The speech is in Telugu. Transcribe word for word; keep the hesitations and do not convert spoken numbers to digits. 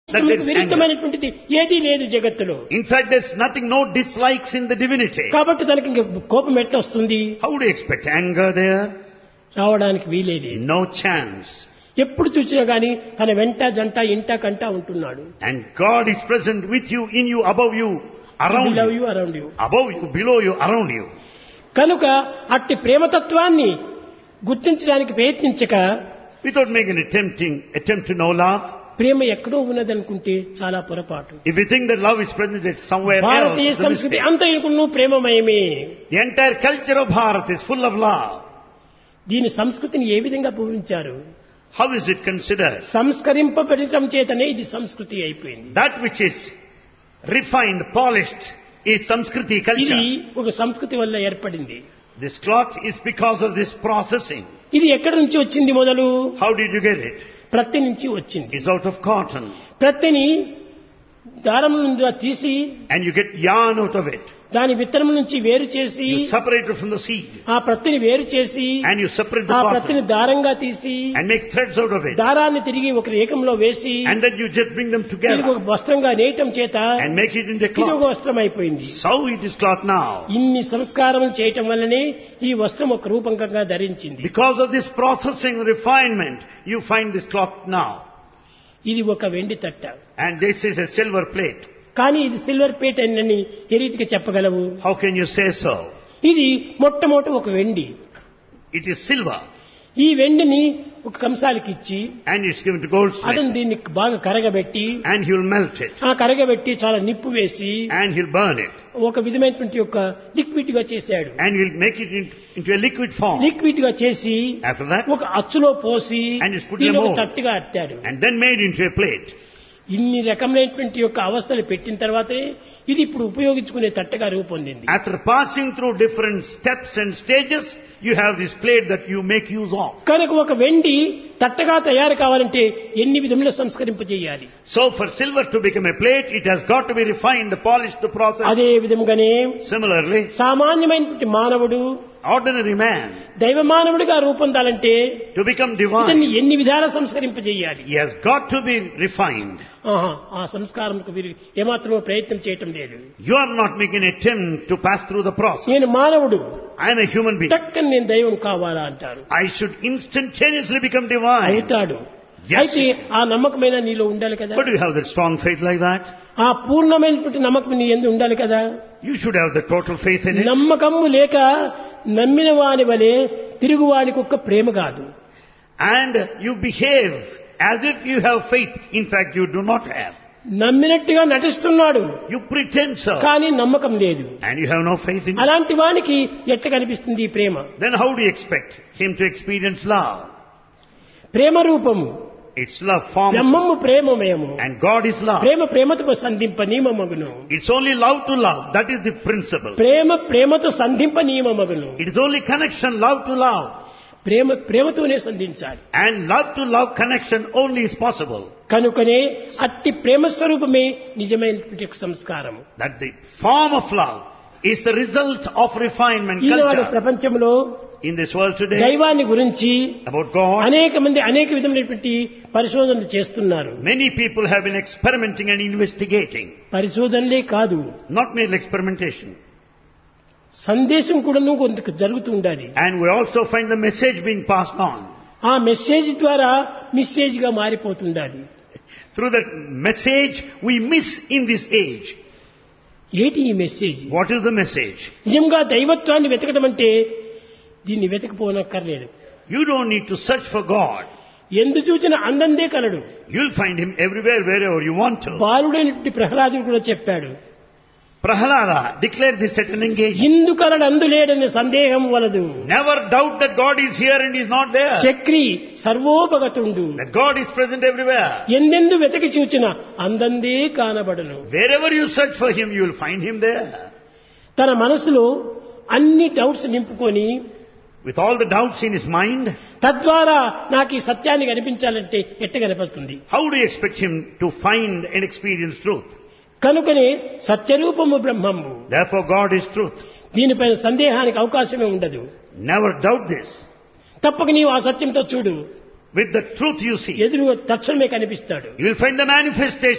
that there is anger. విరుద్ధమైనటువంటిది ఏదీ లేదు జగత్తులో. In fact, there's nothing, no dislikes in the divinity. కాబట్టి తనకి ఇంక కోపం ఎట్లా వస్తుంది? How do you expect anger there? రావడానికి వీలేదు. No chance. ఎప్పుడు చూసినా గానీ తన వెంట జంట ఇంట కంట ఉంటున్నాడు. And God is present with you, in you, above you, around Below you. you, around you. Above you, below you, around you. కనుక అట్టి ప్రేమతత్వాన్ని గుర్తించడానికి ప్రయత్నించక Without making an attempting, attempt to know love. ప్రేమ ఎక్కడో ఉన్నదనుకుంటే చాలా పొరపాటు. If you think that love is present at somewhere else, Bharatiya it's a సంస్కృతి mistake. అంతా ఇనుకును ప్రేమమయమే. The entire culture of Bharat is full of love. దీని సంస్కృతిని ఏ విధంగా పూజించారు? How is it considered? సంస్కరింపబడటం చేతనే ఇది సంస్కృతి అయిపోయింది. That which is refined, polished, is Samskriti ఇది culture. ఒక సంస్కృతి వల్ల ఏర్పడింది. This cloth is because of this processing. ఇది ఎక్కడి నుంచి వచ్చింది మొదలు? How did you get it? ప్రత్తి నుంచి వచ్చింది. It's out of cotton. ప్రత్తిని దారం నుంచి తీసి And you get yarn out of it. దాని విత్తనం నుంచి వేరు చేసి You separate it from the seed. ఆ ప్రత్తిని వేరు చేసి And you separate the ఆ cotton. ప్రత్తిని దారంగా తీసి And make threads out of it. దారాన్ని తిరిగి ఒక ఏకంలో వేసి And then you just bring them తిరిగి together. ఒక వస్త్రంగా నేయటం చేత And make it into a ఇది ఒక cloth. వస్త్రం అయిపోయింది. So it is cloth now. ఇన్ని సంస్కారములు చేయటం వల్లనే ఈ వస్త్రం ఒక రూపంగా ధరించింది. Because of this processing, refinement, you find this cloth now. ఇది ఒక వెండి తట్ట. And this is a silver plate. కానీ ఇది సిల్వర్ ప్లేట్ అని ఏ రీతిగా చెప్పగలవు? How can you say so? ఇది మొట్టమొదటి ఒక వెండి. It is silver. ఈ వెండిని ఒక కంసాలికి ఇచ్చి And it's given to goldsmith. అతను దీన్ని బాగా కరగబెట్టి And he'll melt it. ఆ కరగబెట్టి చాలా నిప్పు వేసి And he'll burn it. ఒక విధమైనటువంటి యొక్క లిక్విడ్ గా చేశాడు. And he'll make it in- into a liquid form. Liquid గా చేసి After that, ఒక అచ్చులో పోసి And it's put in a దీన్ని ఒక mold. తట్టుగా అట్టాడు. and then made into a plate. ఇన్ని రకమైనటువంటి యొక్క అవస్థలు పెట్టిన తర్వాతే ఇది ఇప్పుడు ఉపయోగించుకునే తట్టగా రూపొందింది. After passing through different steps and stages, you have this plate that you make use of. కనుక ఒక వెండి తట్టగా తయారు కావాలంటే ఎన్ని విధముల సంస్కరింపజేయాలి. So for silver to become a plate, it has got to be refined, polished, processed. అదే విధముగానే Similarly, సామాన్యమైనటువంటి మానవుడు ordinary man, దైవ మానవుడిగా రూపొందాలంటే to become ఇతన్ని divine, ఎన్ని విధాల సంస్కరింపజేయాలి. he has got to be refined. ఆహా, ఆ సంస్కారంకు వీరు ఏమాత్రమో ప్రయత్నం చేయటం లేదు. You are not making an attempt to pass through the process. నేను మానవుడు, I am a human being. టక్కని నేను దైవం కావాలా అంటారు. I should instantaneously become divine. అవుతాడు. Yes. అయితే ఆ నమ్మకమైన నీలో ఉండాలి కదా. But do you have that strong faith like that? ఆ పూర్ణమైనటువంటి నమ్మకం నీ యందు ఉండాలి కదా. You should have the total faith in it. నమ్మకము లేక నమ్మిన వాని వలె తిరుగువానికి ఒక్క ప్రేమ కాదు. And you behave as if you have faith. In fact, you do not have. నమ్మినట్టుగా నటిస్తున్నాడు You pretend so. కానీ నమ్మకం లేదు. And you have no faith in it. అలాంటి వానికి ఎట్ట కనిపిస్తుంది ఈ ప్రేమ? Then how do you expect him to experience love? ప్రేమ రూపము It's love form. బ్రహ్మము ప్రేమమయము. And God is love. ప్రేమ ప్రేమతో సంధింప నియమమగును. It's only love to love. That is the principle. ప్రేమ ప్రేమతో సంధింప నియమమగును. It is only connection, love to love. ప్రేమ ప్రేమతోనే సంధించాలి. And love to love connection only is possible. కనుకనే అట్టి ప్రేమ స్వరూపమే నిజమైనటువంటి సంస్కారము. That the form of love is the result of refinement Eenadu culture. ప్రపంచంలో In this world today, దైవాన్ని గురించి about God, అనేక మంది అనేక విధమైనటువంటి పరిశోధనలు చేస్తున్నారు. many people have been experimenting and investigating. పరిశోధనలే కాదు, Not merely experimentation. సందేశం కూడా కొంత జరుగుతూ ఉండాలి. And we also find the message being passed on. ఆ మెసేజ్ ద్వారా మిస్సేజ్ గా మారిపోతుండాలి. Through that message we miss in this age. ఏటి ఈ message? What is the message? నిజంగా దైవత్వాన్ని వెతకడం అంటే దీన్ని వెతకపోనక్కర్లేదు. You don't need to search for God. ఎందు చూచిన అందందే కలడు. You'll find him everywhere, wherever you want to. బాలుడైనటువంటి ప్రహ్లాదుడు కూడా చెప్పాడు, Prahalada declared this at an engagement. ఇందు కలడు అందులేడని సందేహం వలదు. Never doubt that God is here and is not there. Chakri సర్వోపగతుండు. That God is present everywhere. ఎందెందు వెతకి చూచిన అందందే కానబడను. Wherever you search for him, you will find him there. తన మనసులో అన్ని డౌట్స్ నింపుకొని With all the doubts in his mind, తద్వారా నాకు ఈ సత్యాన్ని కనిపించాలంటే ఎట్ట కనపడుతుంది? how do you expect him to find and experience truth? కనుకనే సత్యరూపము బ్రహ్మము. Therefore God is truth. దీనిపైన సందేహానికి అవకాశమే ఉండదు. Never doubt this. తప్పక నీవు ఆ సత్యంతో చూడు, With the truth you see, ఎదురు తక్షణమే కనిపిస్తాడు. you will find the manifestation